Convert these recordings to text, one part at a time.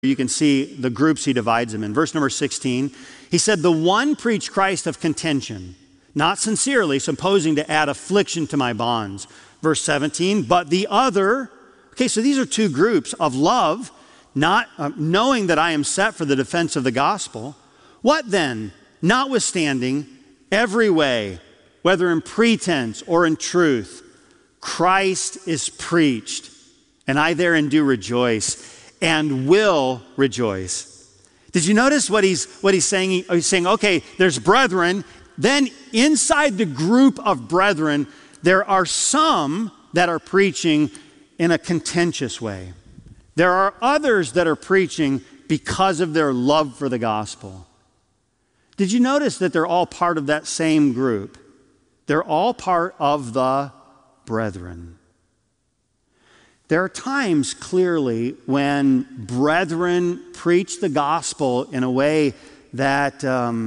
You can see the groups he divides them in. Verse number 16, he said, the one preached Christ of contention, not sincerely, supposing to add affliction to my bonds. Verse 17, but the other, okay, so these are two groups of love, not knowing that I am set for the defense of the gospel. What then? Notwithstanding, every way, whether in pretense or in truth, Christ is preached, and I therein do rejoice and will rejoice. Did you notice what he's saying? He's saying, okay, there's brethren. Then inside the group of brethren, there are some that are preaching in a contentious way. There are others that are preaching because of their love for the gospel. Did you notice that they're all part of that same group? They're all part of the brethren. There are times clearly when brethren preach the gospel in a way that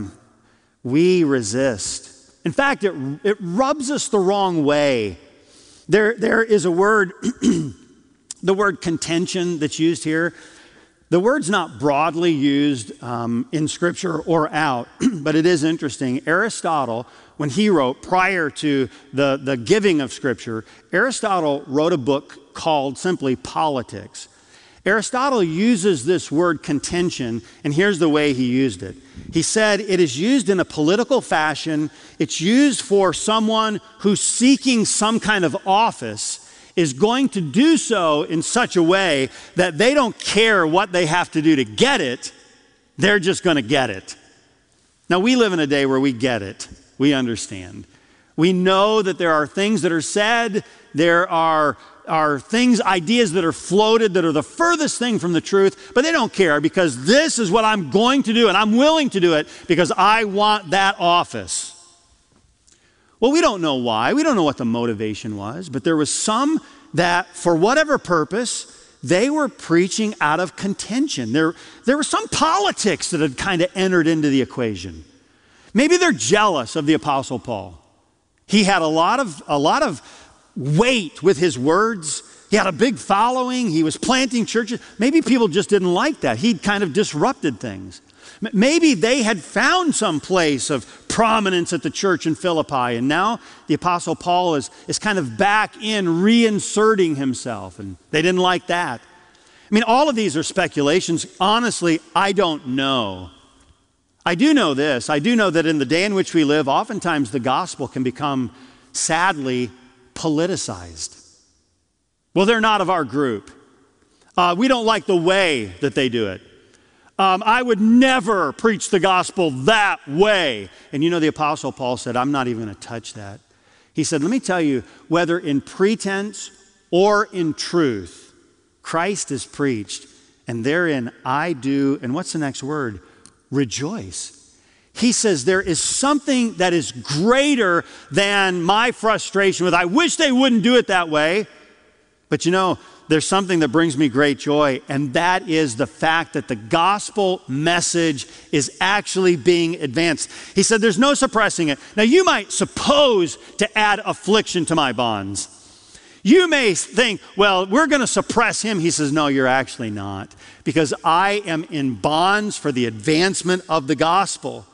we resist. In fact, it rubs us the wrong way. There is a word, the word contention that's used here. The word's not broadly used in Scripture or out, but it is interesting. Aristotle, when he wrote prior to the giving of Scripture, Aristotle wrote a book called simply Politics. Aristotle uses this word contention, and here's the way he used it. He said it is used in a political fashion. It's used for someone who's seeking some kind of office is going to do so in such a way that they don't care what they have to do to get it. They're just going to get it. Now, we live in a day where we get it. We understand. We know that there are things that are said. There are things, ideas that are floated that are the furthest thing from the truth, but they don't care because this is what I'm going to do and I'm willing to do it because I want that office. Well, we don't know why. We don't know what the motivation was, but there was some that for whatever purpose, they were preaching out of contention. There was some politics that had kind of entered into the equation. Maybe they're jealous of the Apostle Paul. He had a lot of weight with his words. He had a big following. He was planting churches. Maybe people just didn't like that. He'd kind of disrupted things. Maybe they had found some place of prominence at the church in Philippi, and now the Apostle Paul is kind of back in reinserting himself, and they didn't like that. I mean, all of these are speculations. Honestly, I don't know. I do know this. I do know that in the day in which we live, oftentimes the gospel can become, sadly, politicized. Well, they're not of our group. We don't like the way that they do it. I would never preach the gospel that way. And you know, the Apostle Paul said, I'm not even going to touch that. He said, let me tell you, whether in pretense or in truth, Christ is preached, and therein I do, and what's the next word? Rejoice. He says there is something that is greater than my frustration with, I wish they wouldn't do it that way. But you know, there's something that brings me great joy, and that is the fact that the gospel message is actually being advanced. He said there's no suppressing it. Now you might suppose to add affliction to my bonds. You may think, well, we're going to suppress him. He says, no, you're actually not, because I am in bonds for the advancement of the gospel.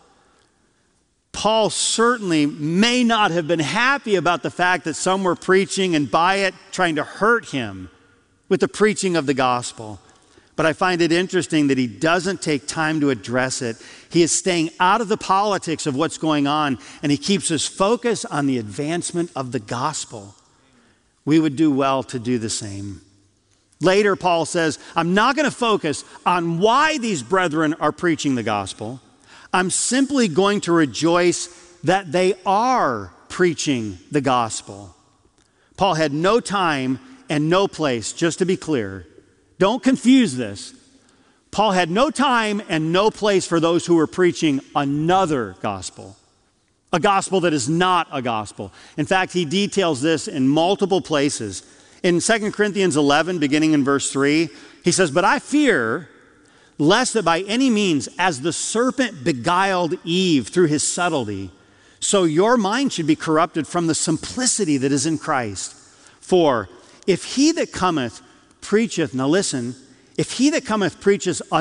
Paul certainly may not have been happy about the fact that some were preaching and by it trying to hurt him with the preaching of the gospel. But I find it interesting that he doesn't take time to address it. He is staying out of the politics of what's going on, and he keeps his focus on the advancement of the gospel. We would do well to do the same. Later, Paul says, I'm not going to focus on why these brethren are preaching the gospel. I'm simply going to rejoice that they are preaching the gospel. Paul had no time and no place, just to be clear. Don't confuse this. Paul had no time and no place for those who were preaching another gospel, a gospel that is not a gospel. In fact, he details this in multiple places. In 2 Corinthians 11, beginning in verse 3, he says, but I fear lest that by any means, as the serpent beguiled Eve through his subtlety, so your mind should be corrupted from the simplicity that is in Christ. For if he that cometh preacheth, now listen, If he that cometh preaches